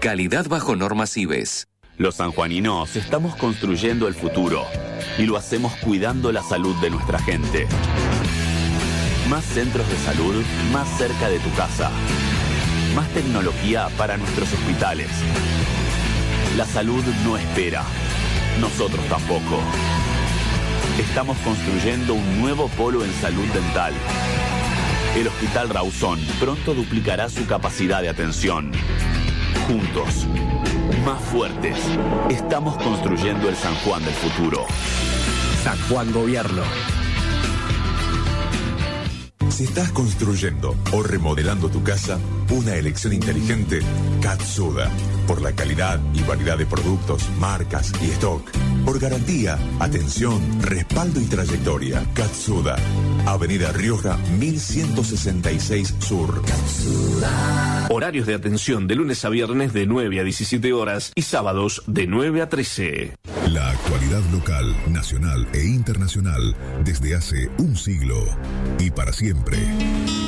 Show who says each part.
Speaker 1: Calidad bajo normas IBES.
Speaker 2: Los sanjuaninos estamos construyendo el futuro y lo hacemos cuidando la salud de nuestra gente. Más centros de salud más cerca de tu casa. Más tecnología para nuestros hospitales. La salud no espera. Nosotros tampoco. Estamos construyendo un nuevo polo en salud dental. El Hospital Rawson pronto duplicará su capacidad de atención. Juntos, más fuertes, estamos construyendo el San Juan del futuro.
Speaker 3: San Juan Gobierno.
Speaker 4: Si estás construyendo o remodelando tu casa, una elección inteligente, Katsuda. Por la calidad y variedad de productos, marcas y stock. Por garantía, atención, respaldo y trayectoria. Katsuda. Avenida Rioja 1166 Sur. Katsuda.
Speaker 3: Horarios de atención de lunes a viernes de 9 a 17 horas y sábados de 9 a 13.
Speaker 5: La actualidad local, nacional e internacional desde hace un siglo y para siempre.